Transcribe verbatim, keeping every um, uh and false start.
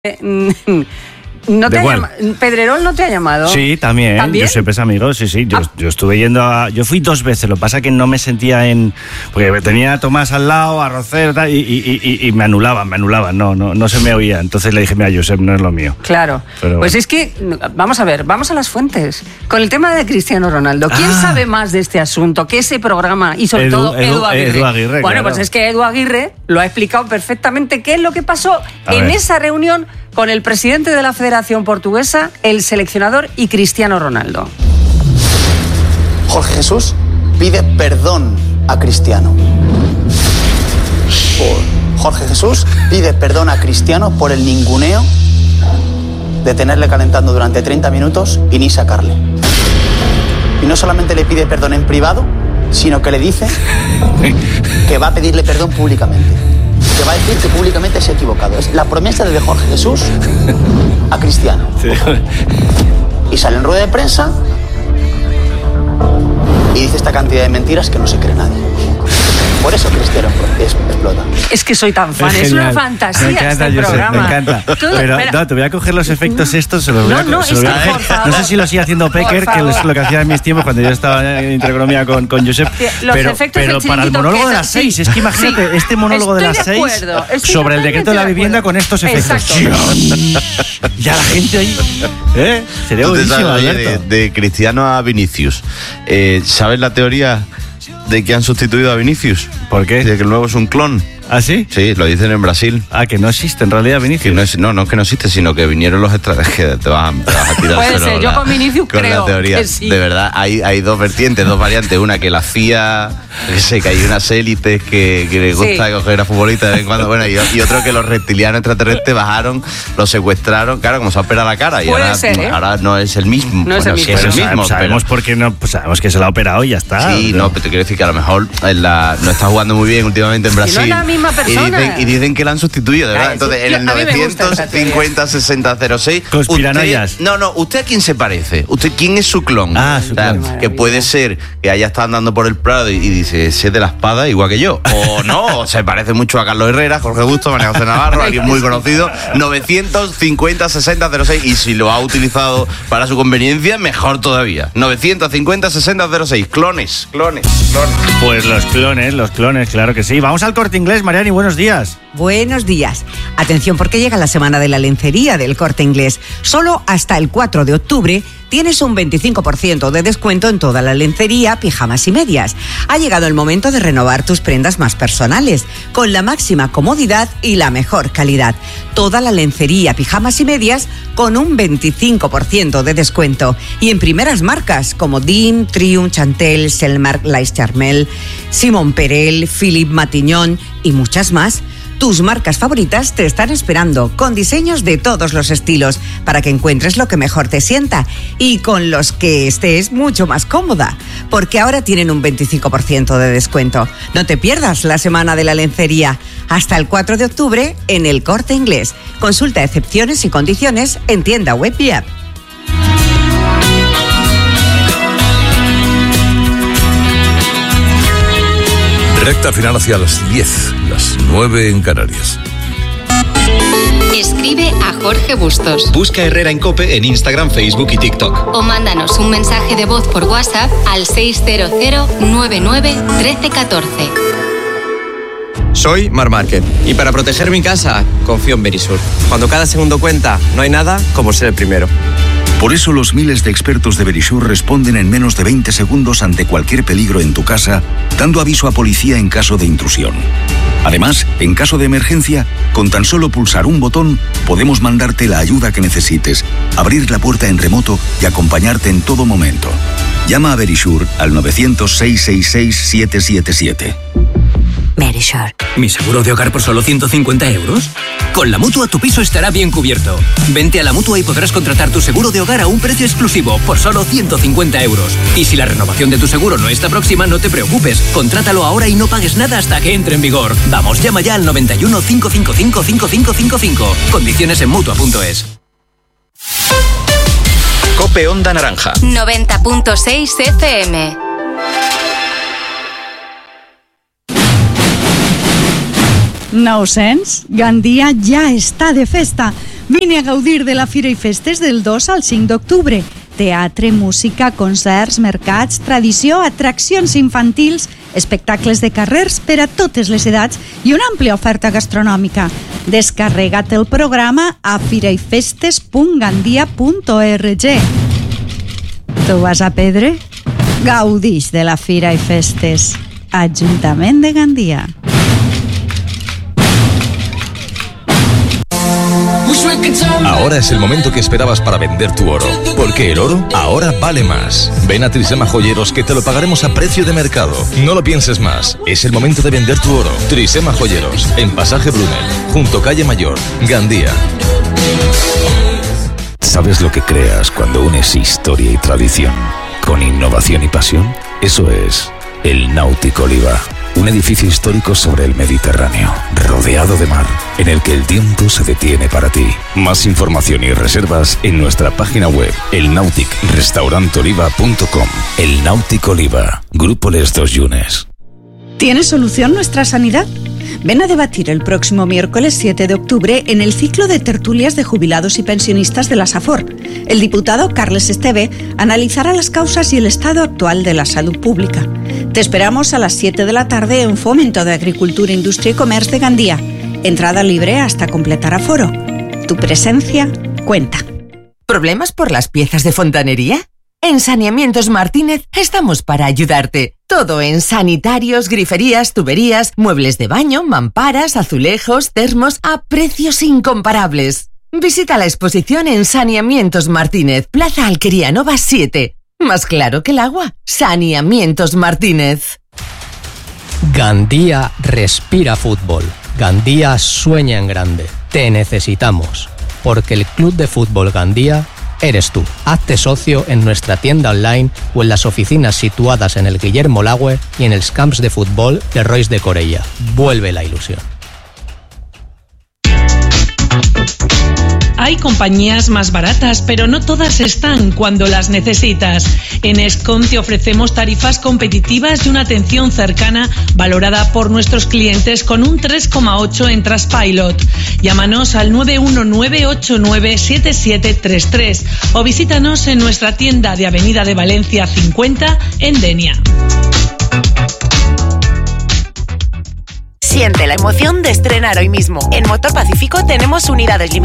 ¿No te ha llam... ¿Pedrerol no te ha llamado? Sí, también. ¿También? Josep es amigo, sí, sí. Yo, ah. yo estuve yendo a... Yo fui dos veces, lo que pasa es que no me sentía en... Porque tenía a Tomás al lado, a Rocero tal, y, y, y, y me anulaban, me anulaban, no, no, no se me oía. Entonces le dije, mira, Josep, no es lo mío. Claro. Pero pues bueno. Es que, vamos a ver, vamos a las fuentes. Con el tema de Cristiano Ronaldo, ¿quién ah. sabe más de este asunto que ese programa y sobre Edu, todo Edu, Edu Aguirre? Edu Aguirre bueno, claro. pues es que Edu Aguirre lo ha explicado perfectamente qué es lo que pasó a en ver. esa reunión con el presidente de la Federación Portuguesa, el seleccionador y Cristiano Ronaldo. Jorge Jesús pide perdón a Cristiano. Jorge Jesús pide perdón a Cristiano por el ninguneo de tenerle calentando durante treinta minutos y ni sacarle. Y no solamente le pide perdón en privado, sino que le dice que va a pedirle perdón públicamente. Que va a decir que públicamente se ha equivocado. Es la promesa de Jorge Jesús a Cristiano. Sí. Y sale en rueda de prensa y dice esta cantidad de mentiras que no se cree nadie. Por eso Cristiano explota. Es que soy tan fan, es, es una fantasía me encanta, este Josep, programa. Me encanta. Todo, pero no, te voy a coger los efectos estos, se los voy no, a, no, se los voy a, es que, por favor, no sé si lo sigue haciendo Pecker, que es lo que hacía en mis tiempos cuando yo estaba en Intereconomía con, con Josep. Los pero pero para el monólogo de las seis, es que imagínate sí, este monólogo de las de seis acuerdo, sobre el decreto de la vivienda de con estos efectos. Ya la gente ahí. ¿Eh? Sería buenísimo, Alberto. De, de Cristiano a Vinicius. Eh, ¿Sabes la teoría de que han sustituido a Vinicius? ¿Por qué? De que el nuevo es un clon. ¿Ah, sí? Sí, lo dicen en Brasil. Ah, que no existe en realidad Vinicius. Que no, es, no, no es que no existe, sino que vinieron los extraterrestres. Te vas, te vas a tirar Puede ser, la, yo con Vinicius con creo la teoría. Que sí. De verdad, hay, hay dos vertientes, dos variantes. Una que la C I A, que sé que hay unas élites que, que les gusta sí. coger a futbolistas de vez en cuando. Bueno, y, y otro que los reptilianos extraterrestres bajaron, los secuestraron. Claro, como se ha operado la cara. Y Puede ahora, ser, ¿eh? ahora no es el mismo. No es el bueno, mismo. Sí, es el mismo. Sabemos pero... por qué no, pues sabemos que se la ha operado y ya está. Sí, no, pero te quiero decir que a lo mejor la, no está jugando muy bien últimamente en Brasil. Si no es la misma persona. Y dicen, y dicen que la han sustituido, de verdad. Entonces, en el novecientos cincuenta sesenta cero seis. Conspiranoias. No, no, ¿usted a quién se parece? ¿Usted quién es su clon? Ah, su o sea, clon. Que puede ser que haya estado andando por el Prado y, y dice, ese es de la espada igual que yo. O no, o se parece mucho a Carlos Herrera, Jorge Busto, María José Navarro, alguien muy conocido. novecientos cincuenta sesenta cero seis. Y si lo ha utilizado para su conveniencia, mejor todavía. novecientos cincuenta sesenta cero seis. Clones, clones, clones. Pues los clones, los clones, claro que sí. Vamos al Corte Inglés, Mariani, buenos días. Buenos días. Atención porque llega la semana de la lencería del Corte Inglés. Solo hasta el cuatro de octubre tienes un veinticinco por ciento de descuento en toda la lencería, pijamas y medias. Ha llegado el momento de renovar tus prendas más personales, con la máxima comodidad y la mejor calidad. Toda la lencería, pijamas y medias con un veinticinco por ciento de descuento. Y en primeras marcas como Dim, Triumph, Chantel, Selmark, Lais Charmel, Simon Perel, Philippe Matignon y muchas más. Tus marcas favoritas te están esperando, con diseños de todos los estilos, para que encuentres lo que mejor te sienta y con los que estés mucho más cómoda, porque ahora tienen un veinticinco por ciento de descuento. No te pierdas la semana de la lencería, hasta el cuatro de octubre en el Corte Inglés. Consulta excepciones y condiciones en tienda web y app. Recta final hacia las diez, las nueve en Canarias. Escribe a Jorge Bustos. Busca Herrera en COPE en Instagram, Facebook y TikTok. O mándanos un mensaje de voz por WhatsApp al seis cero cero nueve nueve uno tres uno cuatro. Soy Mar Márquez y para proteger mi casa confío en Verisur. Cuando cada segundo cuenta, no hay nada como ser el primero. Por eso los miles de expertos de Verisur responden en menos de veinte segundos ante cualquier peligro en tu casa, dando aviso a policía en caso de intrusión. Además, en caso de emergencia, con tan solo pulsar un botón, podemos mandarte la ayuda que necesites, abrir la puerta en remoto y acompañarte en todo momento. Llama a Verisur al novecientos, seiscientos sesenta y seis, siete siete siete. Verisur. ¿Mi seguro de hogar por solo ciento cincuenta euros? Con la Mutua tu piso estará bien cubierto. Vente a la Mutua y podrás contratar tu seguro de hogar a un precio exclusivo por solo ciento cincuenta euros. Y si la renovación de tu seguro no está próxima, no te preocupes. Contrátalo ahora y no pagues nada hasta que entre en vigor. Vamos, llama ya al noventa y uno, cinco cinco cinco, cinco cinco cinco cinco. Condiciones en mutua punto es. COPE Onda Naranja. noventa punto seis F M. Nou cents? Gandia ja està de festa. Vine a gaudir de la Fira i Festes del dos al cinc d'octubre. Teatre, música, concerts, mercats, tradició, atraccions infantils, espectacles de carrers per a totes les edats i una àmplia oferta gastronòmica. Descarrega't el programa a firaifestes punt gandia punt org. Tu vas a Pedre? Gaudix de la Fira i Festes. Ajuntament de Gandia. Ahora es el momento que esperabas para vender tu oro, porque el oro ahora vale más. Ven a Trisema Joyeros que te lo pagaremos a precio de mercado. No lo pienses más, es el momento de vender tu oro. Trisema Joyeros, en Pasaje Brunel, junto Calle Mayor, Gandía. ¿Sabes lo que creas cuando unes historia y tradición con innovación y pasión? Eso es el Náutico Oliva. Un edificio histórico sobre el Mediterráneo, rodeado de mar, en el que el tiempo se detiene para ti. Más información y reservas en nuestra página web, el nautic restaurant oliva punto com. El Náutico Oliva, Grupo Les Dos Yunes. ¿Tiene solución nuestra sanidad? Ven a debatir el próximo miércoles siete de octubre en el ciclo de tertulias de jubilados y pensionistas de la SAFOR. El diputado Carles Esteve analizará las causas y el estado actual de la salud pública. Te esperamos a las siete de la tarde en Fomento de Agricultura, Industria y Comercio de Gandía. Entrada libre hasta completar aforo. Tu presencia cuenta. ¿Problemas por las piezas de fontanería? En Saneamientos Martínez estamos para ayudarte. Todo en sanitarios, griferías, tuberías, muebles de baño, mamparas, azulejos, termos, a precios incomparables. Visita la exposición en Saneamientos Martínez, Plaza Alquería Nova siete. Más claro que el agua. Saneamientos Martínez. Gandía respira fútbol. Gandía sueña en grande. Te necesitamos. Porque el Club de Fútbol Gandía eres tú. Hazte socio en nuestra tienda online o en las oficinas situadas en el Guillermo Lagüe y en els camps de fútbol de Rois de Corella. Vuelve la ilusión. Hay compañías más baratas, pero no todas están cuando las necesitas. En Escom te ofrecemos tarifas competitivas y una atención cercana valorada por nuestros clientes con un tres coma ocho en Trustpilot. Llámanos al nueve uno nueve ocho nueve siete siete tres tres o visítanos en nuestra tienda de Avenida de Valencia cincuenta en Denia. Siente la emoción de estrenar hoy mismo. En Motor Pacífico tenemos unidades limitadas